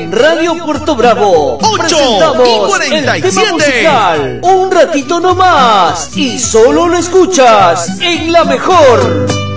En Radio Puerto Bravo 8:47. el tema musical. Un ratito nomás y solo lo escuchas en La Mejor.